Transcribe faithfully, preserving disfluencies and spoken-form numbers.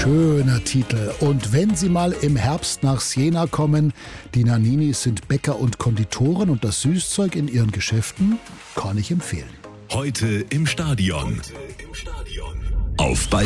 Schöner Titel. Und wenn Sie mal im Herbst nach Siena kommen, die Nanninis sind Bäcker und Konditoren und das Süßzeug in ihren Geschäften kann ich empfehlen. Heute im Stadion. Auf